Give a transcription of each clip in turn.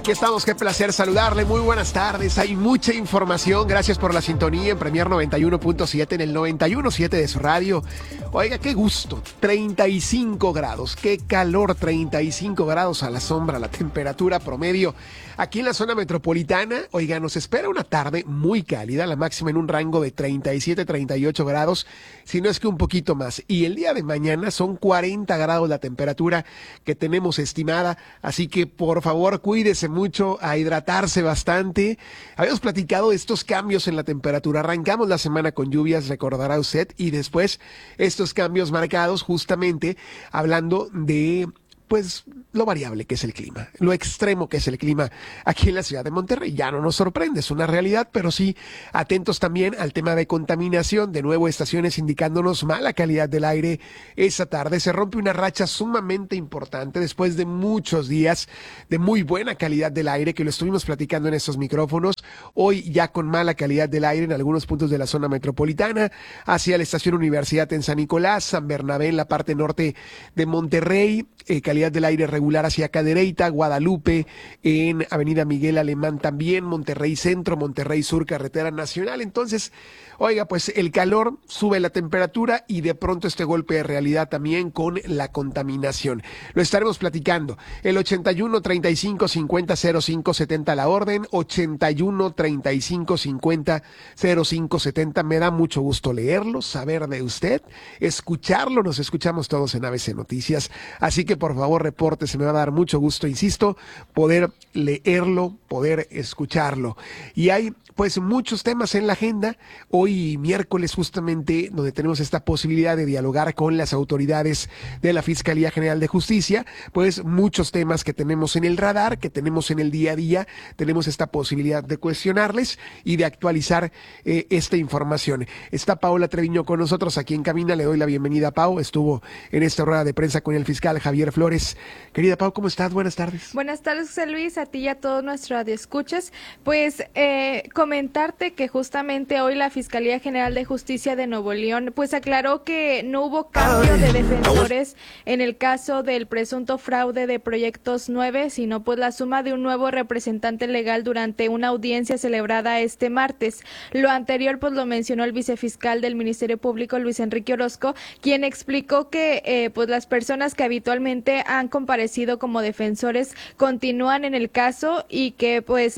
Aquí estamos, qué placer saludarle, muy buenas tardes, hay mucha información, gracias por la sintonía en Premier 91.7, en el 91.7 de su radio. Oiga, qué gusto, 35 grados, qué calor, 35 grados a la sombra, la temperatura promedio. Aquí en la zona metropolitana, oiga, nos espera una tarde muy cálida, la máxima en un rango de 37, 38 grados, si no es que un poquito más. Y el día de mañana son 40 grados la temperatura que tenemos estimada, así que por favor cuídese mucho, a hidratarse bastante. Habíamos platicado de estos cambios en la temperatura, arrancamos la semana con lluvias, recordará usted, y después estos cambios marcados justamente hablando de pues lo variable que es el clima, lo extremo que es el clima aquí en la ciudad de Monterrey. Ya no nos sorprende, es una realidad, pero sí atentos también al tema de contaminación. De nuevo, estaciones indicándonos mala calidad del aire. Esa tarde se rompe una racha sumamente importante después de muchos días de muy buena calidad del aire, que lo estuvimos platicando en estos micrófonos. Hoy ya con mala calidad del aire en algunos puntos de la zona metropolitana, hacia la estación Universidad en San Nicolás, San Bernabé en la parte norte de Monterrey, calidad del aire regular hacia Cadereyta, Guadalupe, en Avenida Miguel Alemán también, Monterrey Centro, Monterrey Sur, Carretera Nacional. Entonces, oiga, pues el calor sube la temperatura y de pronto este golpe de realidad también con la contaminación. Lo estaremos platicando. El 81 35 50 05 70 la orden, 81 35 50 05 70. Me da mucho gusto leerlo, saber de usted, escucharlo. Nos escuchamos todos en ABC Noticias. Así que por favor reporte, se me va a dar mucho gusto, insisto, poder leerlo, poder escucharlo. Y hay pues muchos temas en la agenda. Hoy miércoles justamente donde tenemos esta posibilidad de dialogar con las autoridades de la Fiscalía General de Justicia, pues muchos temas que tenemos en el radar, que tenemos en el día a día, tenemos esta posibilidad de cuestionarles y de actualizar esta información. Está Paola Treviño con nosotros aquí en cabina, le doy la bienvenida a Pau, estuvo en esta rueda de prensa con el fiscal Javier Flores. Querida Pau, ¿cómo estás? Buenas tardes. Buenas tardes, José Luis, a ti y a todos nuestros radioescuchas. Pues comentarte que justamente hoy la Fiscalía General de Justicia de Nuevo León pues aclaró que no hubo cambio de defensores en el caso del presunto fraude de Proyectos 9, sino pues la suma de un nuevo representante legal durante una audiencia celebrada este martes. Lo anterior pues lo mencionó el vicefiscal del Ministerio Público, Luis Enrique Orozco, quien explicó que pues las personas que habitualmente han comparecido como defensores continúan en el caso y que pues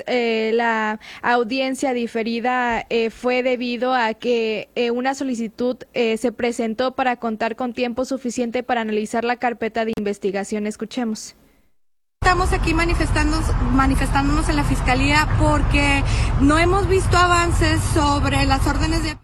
la audiencia diferida fue debido a que una solicitud se presentó para contar con tiempo suficiente para analizar la carpeta de investigación. Escuchemos. Estamos aquí manifestándonos en la Fiscalía porque no hemos visto avances sobre las órdenes de...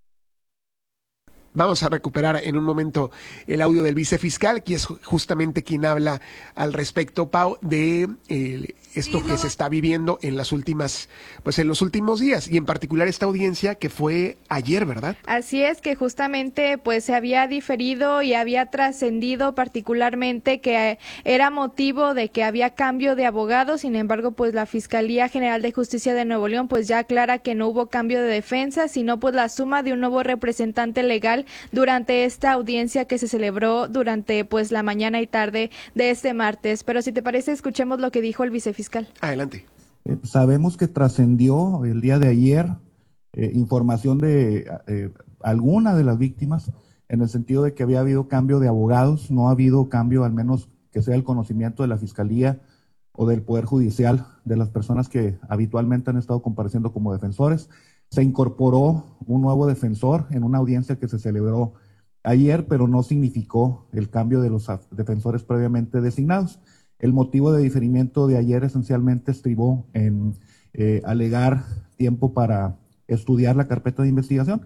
Vamos a recuperar en un momento el audio del vicefiscal, que es justamente quien habla al respecto, Pau, de esto que se está viviendo en las últimas, pues en los últimos días, y en particular esta audiencia que fue ayer, ¿verdad? Así es, que justamente pues se había diferido y había trascendido particularmente que era motivo de que había cambio de abogado. Sin embargo, pues la Fiscalía General de Justicia de Nuevo León pues ya aclara que no hubo cambio de defensa, sino pues la suma de un nuevo representante legal durante esta audiencia que se celebró durante pues la mañana y tarde de este martes. Pero si te parece, escuchemos lo que dijo el vicefiscal. Adelante. Sabemos que trascendió el día de ayer información de alguna de las víctimas en el sentido de que había habido cambio de abogados. No ha habido cambio, al menos que sea el conocimiento de la Fiscalía o del Poder Judicial, de las personas que habitualmente han estado compareciendo como defensores. Se incorporó un nuevo defensor en una audiencia que se celebró ayer, pero no significó el cambio de los defensores previamente designados. El motivo de diferimiento de ayer esencialmente estribó en alegar tiempo para estudiar la carpeta de investigación.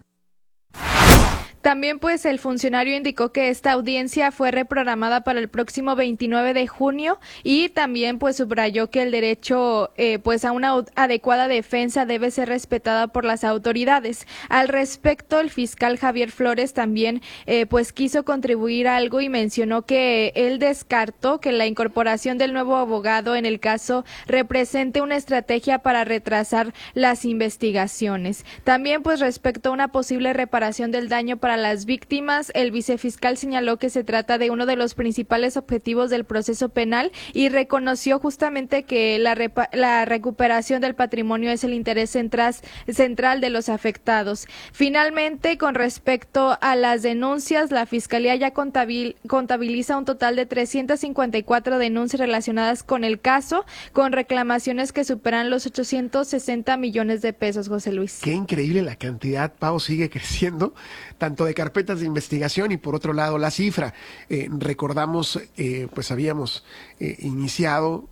También pues el funcionario indicó que esta audiencia fue reprogramada para el próximo 29 de junio y también pues subrayó que el derecho pues a una adecuada defensa debe ser respetada por las autoridades. Al respecto, el fiscal Javier Flores también pues quiso contribuir a algo y mencionó que él descartó que la incorporación del nuevo abogado en el caso represente una estrategia para retrasar las investigaciones. También pues respecto a una posible reparación del daño para para las víctimas. El vicefiscal señaló que se trata de uno de los principales objetivos del proceso penal y reconoció justamente que la recuperación del patrimonio es el interés central de los afectados. Finalmente, con respecto a las denuncias, la Fiscalía ya contabiliza un total de 354 denuncias relacionadas con el caso, con reclamaciones que superan los 860 millones de pesos, José Luis. Qué increíble la cantidad, Pau, sigue creciendo, tanto de carpetas de investigación y por otro lado la cifra. Recordamos, pues habíamos iniciado,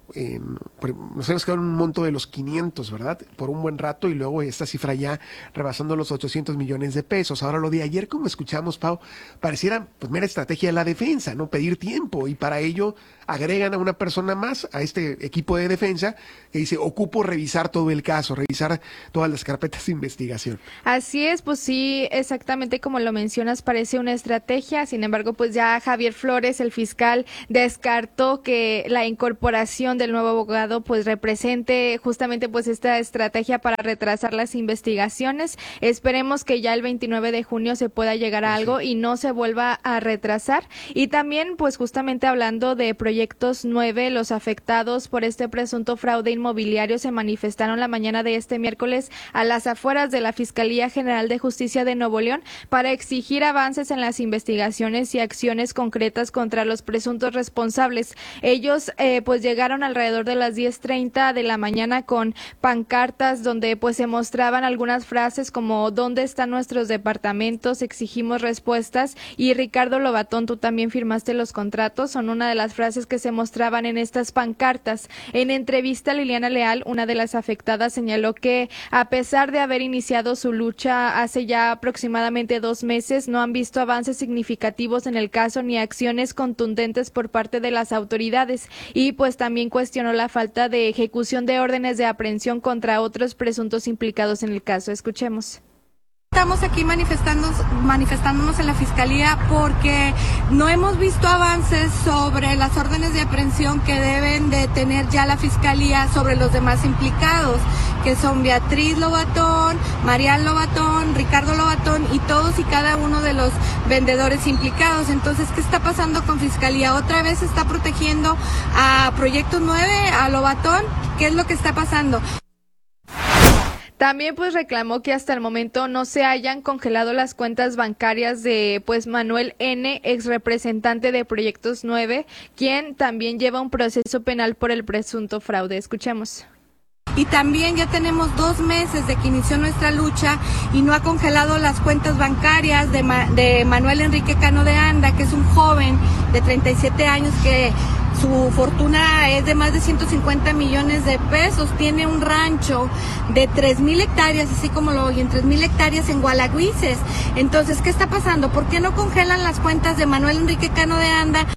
nos hemos quedado en un monto de los 500, ¿verdad? Por un buen rato y luego esta cifra ya rebasando los 800 millones de pesos. Ahora lo de ayer, como escuchamos, Pau, pareciera pues mera estrategia de la defensa, ¿no? Pedir tiempo y para ello agregan a una persona más a este equipo de defensa que dice, ocupo revisar todo el caso, revisar todas las carpetas de investigación. Así es, pues sí, exactamente como lo mencionas, parece una estrategia. Sin embargo, pues ya Javier Flores, el fiscal, descartó que la incorporación del nuevo abogado pues represente justamente pues esta estrategia para retrasar las investigaciones. Esperemos que ya el 29 de junio se pueda llegar a algo y no se vuelva a retrasar. Y también pues justamente hablando de Proyectos 9, los afectados por este presunto fraude inmobiliario se manifestaron la mañana de este miércoles a las afueras de la Fiscalía General de Justicia de Nuevo León para exigir avances en las investigaciones y acciones concretas contra los presuntos responsables. Ellos pues llegaron alrededor de las 10:30 de la mañana con pancartas donde pues se mostraban algunas frases como ¿dónde están nuestros departamentos? Exigimos respuestas. Y Ricardo Lobatón, tú también firmaste los contratos, son una de las frases que se mostraban en estas pancartas. En entrevista, Liliana Leal, una de las afectadas, señaló que a pesar de haber iniciado su lucha hace ya aproximadamente 2 meses, no han visto avances significativos en el caso ni acciones contundentes por parte de las autoridades. Y pues también cuestionó la falta de ejecución de órdenes de aprehensión contra otros presuntos implicados en el caso. Escuchemos. Estamos aquí manifestándonos en la Fiscalía porque no hemos visto avances sobre las órdenes de aprehensión que deben de tener ya la Fiscalía sobre los demás implicados, que son Beatriz Lobatón, Marian Lobatón, Ricardo Lobatón y todos y cada uno de los vendedores implicados. Entonces, ¿qué está pasando con Fiscalía? ¿Otra vez se está protegiendo a Proyectos 9, a Lobatón? ¿Qué es lo que está pasando? También pues reclamó que hasta el momento no se hayan congelado las cuentas bancarias de pues Manuel N., ex representante de Proyectos 9, quien también lleva un proceso penal por el presunto fraude. Escuchemos. Y también ya tenemos 2 meses de que inició nuestra lucha y no ha congelado las cuentas bancarias de Manuel Enrique Cano de Anda, que es un joven de 37 años que su fortuna es de más de 150 millones de pesos. Tiene un rancho de 3,000 hectáreas, así como lo oyen, 3,000 hectáreas en Gualagüises. Entonces, ¿qué está pasando? ¿Por qué no congelan las cuentas de Manuel Enrique Cano de Anda?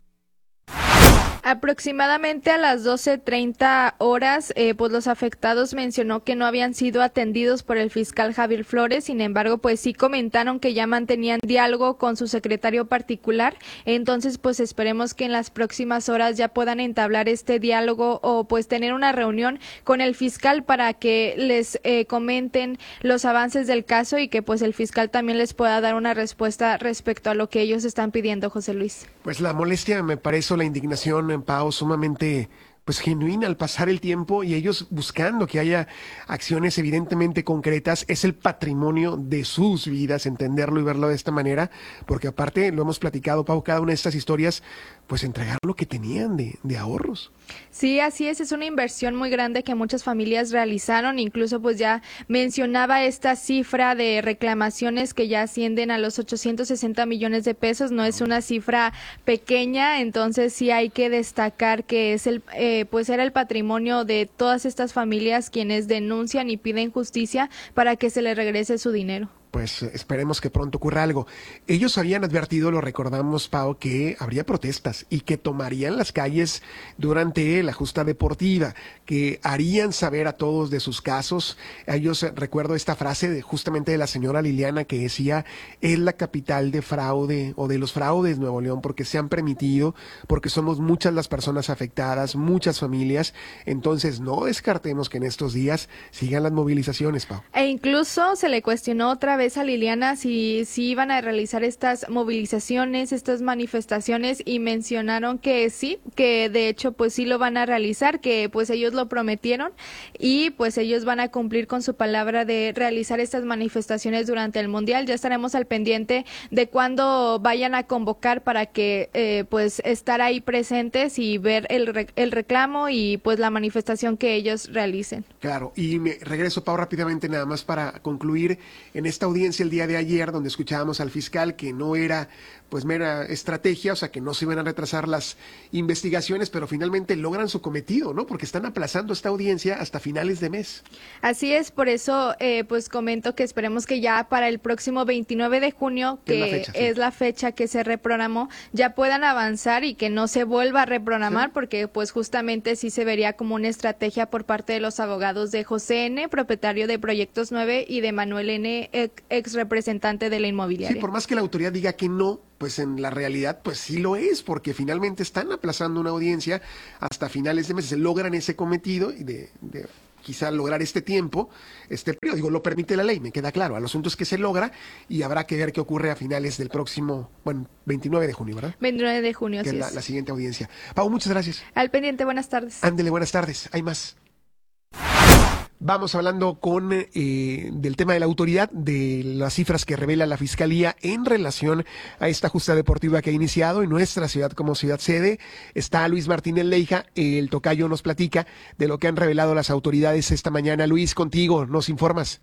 Aproximadamente a las 12:30 horas, pues los afectados mencionó que no habían sido atendidos por el fiscal Javier Flores. Sin embargo, pues sí comentaron que ya mantenían diálogo con su secretario particular. Entonces, pues esperemos que en las próximas horas ya puedan entablar este diálogo o pues tener una reunión con el fiscal para que les comenten los avances del caso y que pues el fiscal también les pueda dar una respuesta respecto a lo que ellos están pidiendo, José Luis. Pues la molestia, me parece, la indignación, Pau, sumamente pues genuina al pasar el tiempo y ellos buscando que haya acciones evidentemente concretas. Es el patrimonio de sus vidas, entenderlo y verlo de esta manera, porque aparte lo hemos platicado, Pau, cada una de estas historias, pues entregar lo que tenían de ahorros. Sí, así es una inversión muy grande que muchas familias realizaron, incluso pues ya mencionaba esta cifra de reclamaciones que ya ascienden a los 860 millones de pesos, no es una cifra pequeña, entonces sí hay que destacar que es pues era el patrimonio de todas estas familias quienes denuncian y piden justicia para que se les regrese su dinero. Pues esperemos que pronto ocurra algo. Ellos habían advertido, lo recordamos, Pau, que habría protestas y que tomarían las calles durante la justa deportiva, que harían saber a todos de sus casos. Ellos, recuerdo esta frase justamente de la señora Liliana que decía, es la capital de fraude o de los fraudes Nuevo León, porque se han permitido, porque somos muchas las personas afectadas, muchas familias. Entonces no descartemos que en estos días sigan las movilizaciones, Pau. E incluso se le cuestionó otra vez a Liliana si iban a realizar estas movilizaciones, estas manifestaciones, y mencionaron que sí, que de hecho pues sí lo van a realizar, que pues ellos lo prometieron y pues ellos van a cumplir con su palabra de realizar estas manifestaciones durante el Mundial. Ya estaremos al pendiente de cuándo vayan a convocar para que pues estar ahí presentes y ver el reclamo y pues la manifestación que ellos realicen. Claro, y me regreso, Pau, rápidamente nada más para concluir en esta audiencia el día de ayer, donde escuchábamos al fiscal que no era pues mera estrategia, o sea que no se iban a retrasar las investigaciones, pero finalmente logran su cometido, ¿no? Porque están aplazando esta audiencia hasta finales de mes. Así es, por eso pues comento que esperemos que ya para el próximo 29 de junio, que es la fecha que se reprogramó, ya puedan avanzar y que no se vuelva a reprogramar, porque pues justamente sí se vería como una estrategia por parte de los abogados de José N., propietario de Proyectos 9, y de Manuel N., ex representante de la inmobiliaria. Sí, por más que la autoridad diga que no, pues en la realidad pues sí lo es, porque finalmente están aplazando una audiencia hasta finales de mes, logran ese cometido y de quizá lograr este tiempo, este periodo, digo, lo permite la ley, me queda claro, el asunto es que se logra y habrá que ver qué ocurre a finales del próximo, 29 de junio, ¿verdad? 29 de junio, que así es la siguiente audiencia. Pau, muchas gracias. Al pendiente, buenas tardes. Ándele, buenas tardes, hay más. Vamos hablando con del tema de la autoridad, de las cifras que revela la Fiscalía en relación a esta justa deportiva que ha iniciado en nuestra ciudad como ciudad sede. Está Luis Martínez Leija, el tocayo nos platica de lo que han revelado las autoridades esta mañana. Luis, contigo, nos informas.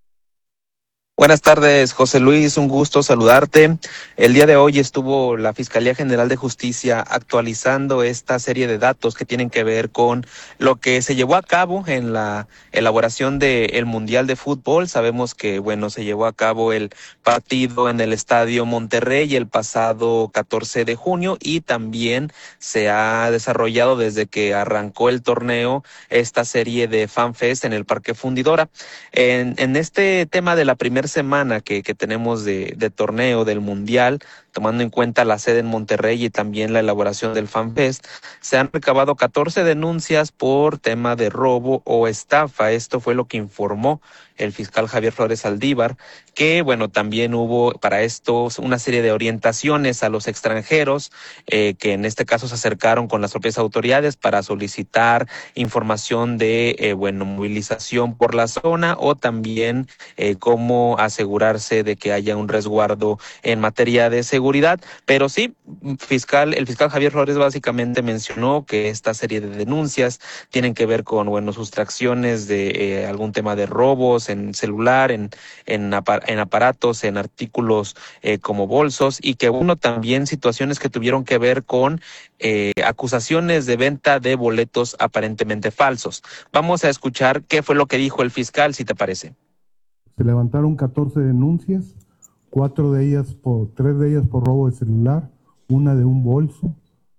Buenas tardes, José Luis, un gusto saludarte. El día de hoy estuvo la Fiscalía General de Justicia actualizando esta serie de datos que tienen que ver con lo que se llevó a cabo en la elaboración del Mundial de Fútbol. Sabemos que, se llevó a cabo el partido en el Estadio Monterrey el pasado 14 de junio y también se ha desarrollado desde que arrancó el torneo esta serie de FanFest en el Parque Fundidora. En este tema de la primera semana que tenemos de torneo del Mundial, tomando en cuenta la sede en Monterrey y también la elaboración del FanFest, se han recabado 14 denuncias por tema de robo o estafa. Esto fue lo que informó el fiscal Javier Flores Saldívar, que también hubo para esto una serie de orientaciones a los extranjeros, que en este caso se acercaron con las propias autoridades para solicitar información de movilización por la zona o también cómo asegurarse de que haya un resguardo en materia de seguridad. Pero sí, el fiscal Javier Flores básicamente mencionó que esta serie de denuncias tienen que ver con sustracciones de algún tema de robos en celular, en aparatos, en artículos como bolsos, y que también situaciones que tuvieron que ver con acusaciones de venta de boletos aparentemente falsos. Vamos a escuchar qué fue lo que dijo el fiscal, si te parece. Se levantaron 14 denuncias, 3 de ellas por robo de celular, una de un bolso,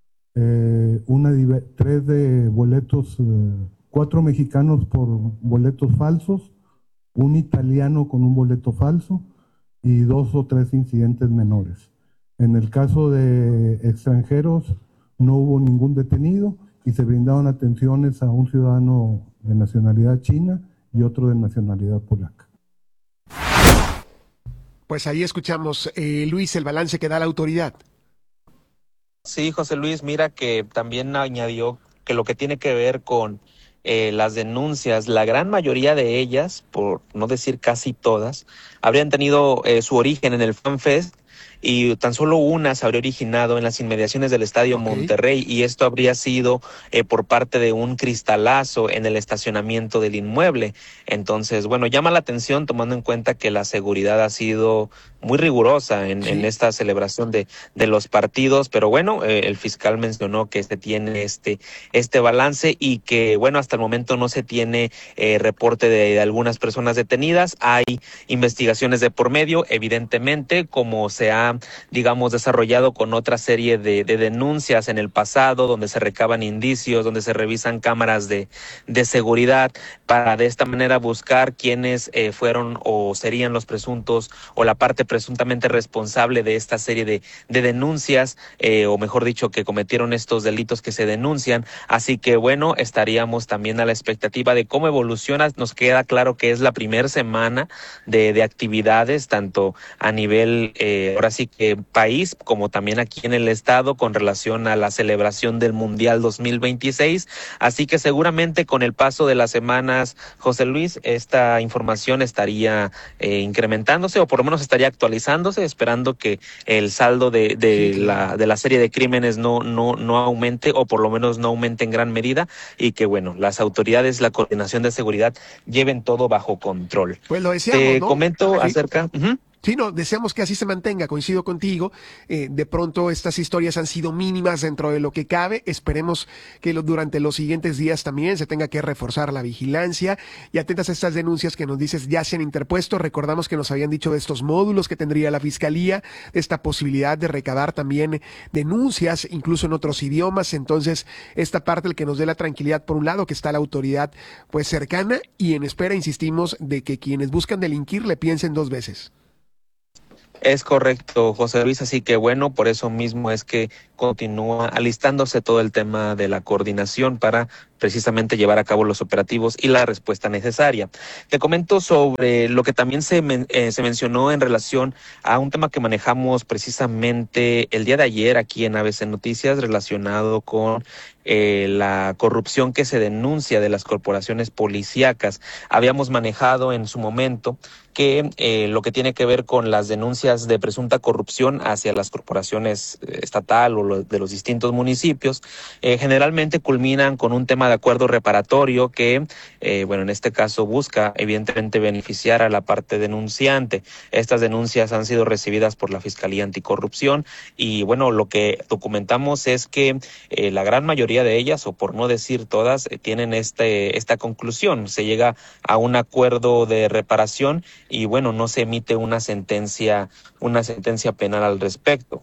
3 de boletos, 4 mexicanos por boletos falsos, un italiano con un boleto falso y 2 o 3 incidentes menores. En el caso de extranjeros no hubo ningún detenido y se brindaron atenciones a un ciudadano de nacionalidad china y otro de nacionalidad polaca. Pues ahí escuchamos, Luis, el balance que da la autoridad. Sí, José Luis, mira que también añadió que lo que tiene que ver con las denuncias, la gran mayoría de ellas, por no decir casi todas, habrían tenido su origen en el FanFest, y tan solo una se habría originado en las inmediaciones del Estadio Monterrey, y esto habría sido por parte de un cristalazo en el estacionamiento del inmueble. Entonces, llama la atención tomando en cuenta que la seguridad ha sido muy rigurosa en esta celebración de los partidos, pero el fiscal mencionó que se tiene este balance y que hasta el momento no se tiene reporte de algunas personas detenidas. Hay investigaciones de por medio, evidentemente, como se se ha, digamos, desarrollado con otra serie de denuncias en el pasado, donde se recaban indicios, donde se revisan cámaras de seguridad, para de esta manera buscar quiénes fueron o serían los presuntos o la parte presuntamente responsable de esta serie de denuncias, o mejor dicho, que cometieron estos delitos que se denuncian. Así que bueno, estaríamos también a la expectativa de cómo evoluciona. Nos queda claro que es la primera semana de actividades, tanto a nivel, ahora sí que país, como también aquí en el estado, con relación a la celebración del Mundial 2026. Así que seguramente con el paso de las semanas, José Luis, esta información estaría incrementándose, o por lo menos estaría actualizándose, esperando que el saldo de la serie de crímenes no aumente, o por lo menos no aumente en gran medida, y que bueno, las autoridades, la coordinación de seguridad lleven todo bajo control. Pues lo deseamos, Te ¿no? comento Sí. acerca... Sí, no, deseamos que así se mantenga, coincido contigo. De pronto estas historias han sido mínimas dentro de lo que cabe. Esperemos que durante los siguientes días también se tenga que reforzar la vigilancia, y atentas a estas denuncias que nos dices ya se han interpuesto. Recordamos que nos habían dicho de estos módulos que tendría la Fiscalía, de esta posibilidad de recabar también denuncias, incluso en otros idiomas. Entonces, esta parte el que nos dé la tranquilidad, por un lado, que está la autoridad pues cercana, y en espera, insistimos, de que quienes buscan delinquir le piensen dos veces. Es correcto, José Luis, así que bueno, por eso mismo es que continúa alistándose todo el tema de la coordinación para precisamente llevar a cabo los operativos y la respuesta necesaria. Te comento sobre lo que también se mencionó en relación a un tema que manejamos precisamente el día de ayer aquí en ABC Noticias, relacionado con la corrupción que se denuncia de las corporaciones policíacas. Habíamos manejado en su momento que lo que tiene que ver con las denuncias de presunta corrupción hacia las corporaciones estatal o de los distintos municipios, generalmente culminan con un tema de acuerdo reparatorio que, bueno, en este caso busca evidentemente beneficiar a la parte denunciante. Estas denuncias han sido recibidas por la Fiscalía Anticorrupción, y bueno, lo que documentamos es que la gran mayoría de ellas, o por no decir todas, tienen esta conclusión. Se llega a un acuerdo de reparación y bueno, no se emite una sentencia penal al respecto.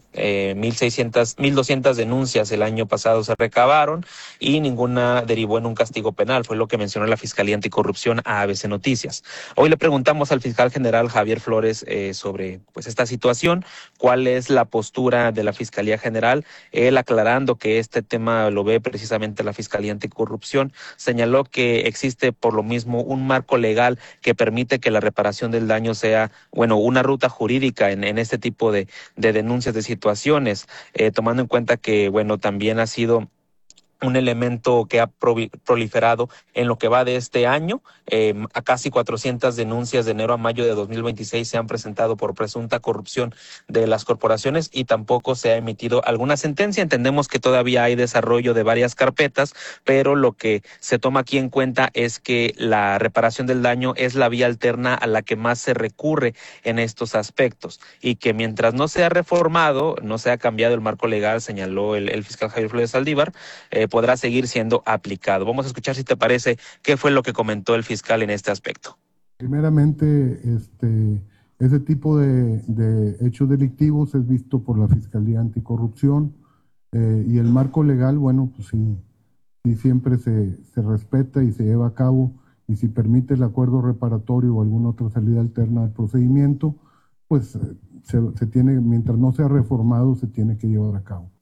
1,200 denuncias el año pasado se recabaron y ninguna derivó en un castigo penal, fue lo que mencionó la Fiscalía Anticorrupción a ABC Noticias. Hoy le preguntamos al fiscal general Javier Flores sobre pues esta situación, cuál es la postura de la Fiscalía General. Él, aclarando que este tema lo ve precisamente la Fiscalía Anticorrupción, señaló que existe por lo mismo un marco legal que permite que la reparación del daño sea, bueno, una ruta jurídica en este tipo de denuncias, de situaciones, tomando en cuenta que, bueno, también ha sido un elemento que ha proliferado en lo que va de este año. A casi 400 denuncias de enero a mayo de 2026 se han presentado por presunta corrupción de las corporaciones, y tampoco se ha emitido alguna sentencia. Entendemos que todavía hay desarrollo de varias carpetas, pero lo que se toma aquí en cuenta es que la reparación del daño es la vía alterna a la que más se recurre en estos aspectos, y que mientras no sea reformado, no sea cambiado el marco legal, señaló el fiscal Javier Flores Saldívar, podrá seguir siendo aplicado. Vamos a escuchar, si te parece, qué fue lo que comentó el fiscal en este aspecto. Primeramente, ese tipo de hechos delictivos es visto por la Fiscalía Anticorrupción, y el marco legal, bueno, pues sí siempre se respeta y se lleva a cabo, y si permite el acuerdo reparatorio o alguna otra salida alterna al procedimiento, pues se tiene, mientras no sea reformado, se tiene que llevar a cabo.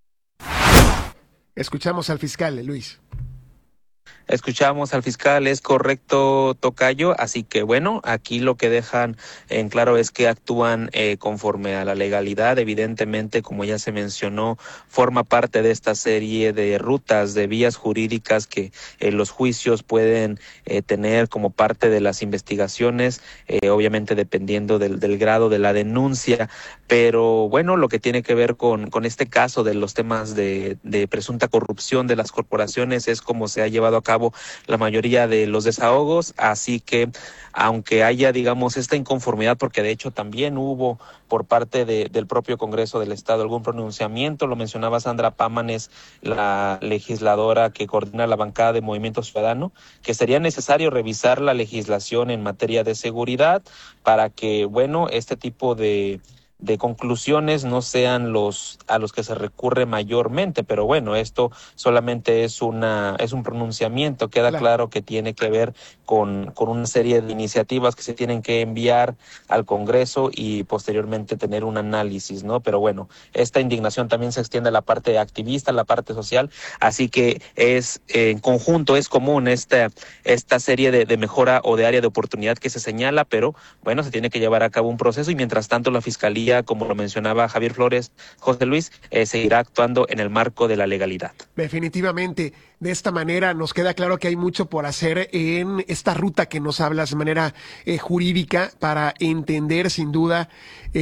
Escuchamos al fiscal, Luis. Escuchamos al fiscal, es correcto, tocayo, así que bueno, aquí lo que dejan en claro es que actúan conforme a la legalidad. Evidentemente, como ya se mencionó, forma parte de esta serie de rutas, de vías jurídicas que los juicios pueden tener como parte de las investigaciones, obviamente dependiendo del grado de la denuncia. Pero bueno, lo que tiene que ver con este caso de los temas de presunta corrupción de las corporaciones es como se ha llevado a cabo la mayoría de los desahogos, así que aunque haya, digamos, esta inconformidad, porque de hecho también hubo por parte del propio Congreso del Estado algún pronunciamiento, lo mencionaba Sandra Pámanes, la legisladora que coordina la bancada de Movimiento Ciudadano, que sería necesario revisar la legislación en materia de seguridad para que, bueno, este tipo de conclusiones no sean a los que se recurre mayormente, pero bueno, esto solamente es un pronunciamiento. Queda claro que tiene que ver con una serie de iniciativas que se tienen que enviar al Congreso y posteriormente tener un análisis, ¿no? Pero bueno, esta indignación también se extiende a la parte activista, a la parte social, así que es en conjunto, es común esta serie de mejora o de área de oportunidad que se señala, pero bueno, se tiene que llevar a cabo un proceso y mientras tanto la Fiscalía, como lo mencionaba Javier Flores, José Luis, seguirá actuando en el marco de la legalidad. Definitivamente, de esta manera nos queda claro que hay mucho por hacer en esta ruta que nos hablas de manera jurídica para entender sin duda,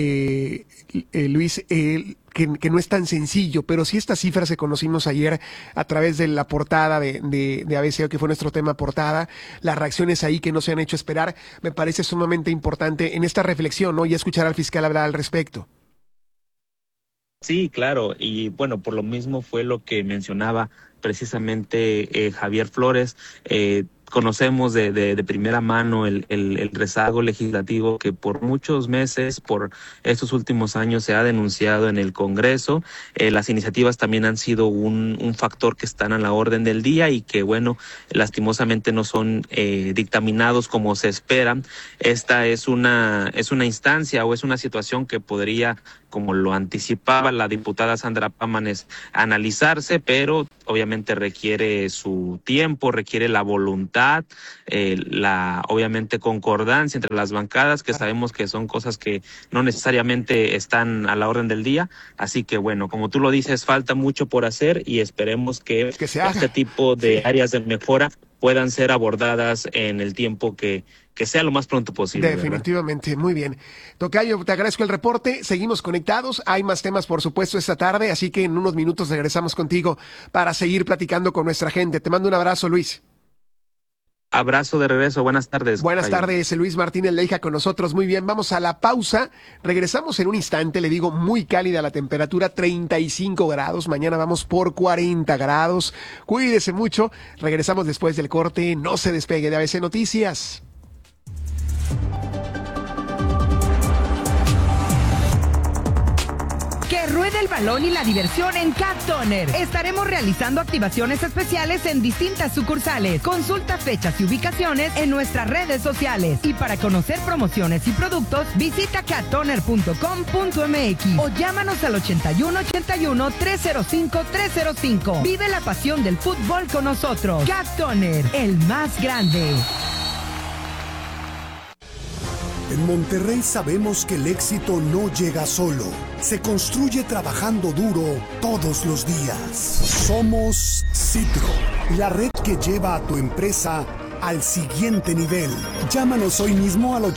Luis, que no es tan sencillo, pero sí estas cifras que conocimos ayer a través de la portada de ABC, que fue nuestro tema portada, las reacciones ahí que no se han hecho esperar, me parece sumamente importante en esta reflexión, ¿no? Y escuchar al fiscal hablar al respecto. Sí, claro, y bueno, por lo mismo fue lo que mencionaba precisamente Javier Flores. Conocemos de primera mano el rezago legislativo que por muchos meses, por estos últimos años se ha denunciado en el Congreso. Las iniciativas también han sido un factor que están a la orden del día y que, bueno, lastimosamente no son dictaminados como se esperan. Esta es una instancia o es una situación que podría, como lo anticipaba la diputada Sandra Pámanes, analizarse, pero obviamente requiere su tiempo, requiere la voluntad, la obviamente concordancia entre las bancadas, que sabemos que son cosas que no necesariamente están a la orden del día. Así que bueno, como tú lo dices, falta mucho por hacer y esperemos que este tipo de áreas de mejora puedan ser abordadas en el tiempo que sea lo más pronto posible. Definitivamente, ¿verdad? Muy bien. Tocayo, te agradezco el reporte, seguimos conectados, hay más temas por supuesto esta tarde, así que en unos minutos regresamos contigo para seguir platicando con nuestra gente. Te mando un abrazo, Luis. Abrazo de regreso, buenas tardes. Buenas tardes, Luis Martínez Leija con nosotros. Muy bien, vamos a la pausa. Regresamos en un instante, le digo, muy cálida la temperatura, 35 grados. Mañana vamos por 40 grados. Cuídese mucho. Regresamos después del corte. No se despegue de ABC Noticias. Que ruede el balón y la diversión en Cat Toner. Estaremos realizando activaciones especiales en distintas sucursales. Consulta fechas y ubicaciones en nuestras redes sociales. Y para conocer promociones y productos, visita cattoner.com.mx o llámanos al 8181-305-305. Vive la pasión del fútbol con nosotros. Cat Toner, el más grande. En Monterrey sabemos que el éxito no llega solo, se construye trabajando duro todos los días. Somos Citro, la red que lleva a tu empresa al siguiente nivel. Llámanos hoy mismo al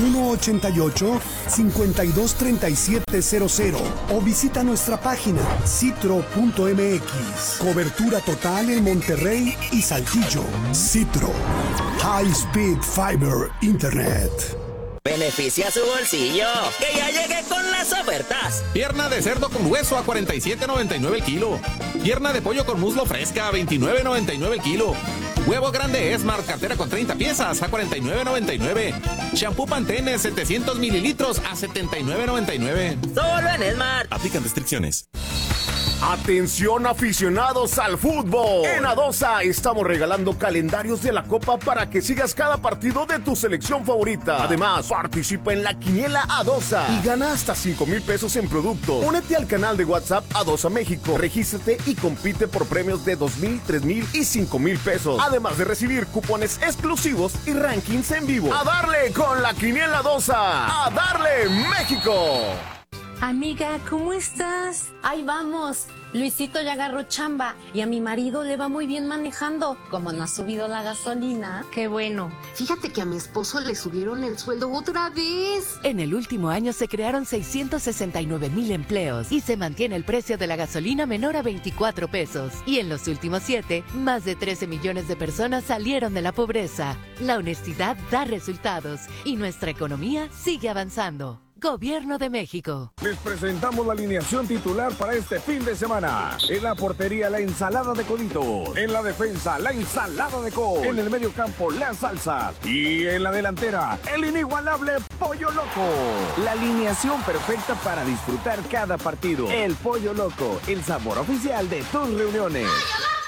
8188-523700 o visita nuestra página citro.mx. Cobertura total en Monterrey y Saltillo. Citro, High Speed Fiber Internet. Beneficia su bolsillo, que ya llegué con las ofertas. Pierna de cerdo con hueso a $47.99 el kilo. Pierna de pollo con muslo fresca a $29.99 el kilo. Huevo grande Esmart cartera con 30 piezas a $49.99. Shampoo Pantene 700 mililitros a $79.99. Solo en Esmart. Aplican restricciones. Atención aficionados al fútbol. En Adosa estamos regalando calendarios de la Copa para que sigas cada partido de tu selección favorita. Además, participa en la quiniela Adosa y gana hasta 5,000 pesos en productos. Únete al canal de WhatsApp Adosa México. Regístrate y compite por premios de 2,000, 3,000 y 5,000 pesos. Además de recibir cupones exclusivos y rankings en vivo. ¡A darle con la quiniela Adosa! ¡A darle México! Amiga, ¿cómo estás? Ahí vamos. Luisito ya agarró chamba y a mi marido le va muy bien manejando. Como no ha subido la gasolina. Qué bueno. Fíjate que a mi esposo le subieron el sueldo otra vez. En el último año se crearon 669,000 empleos y se mantiene el precio de la gasolina menor a 24 pesos. Y en los últimos 7, más de 13 millones de personas salieron de la pobreza. La honestidad da resultados y nuestra economía sigue avanzando. Gobierno de México. Les presentamos la alineación titular para este fin de semana. En la portería, la ensalada de Codito. En la defensa, la ensalada de Col. En el medio campo, las salsas. Y en la delantera, el inigualable Pollo Loco. La alineación perfecta para disfrutar cada partido. El Pollo Loco, el sabor oficial de tus reuniones.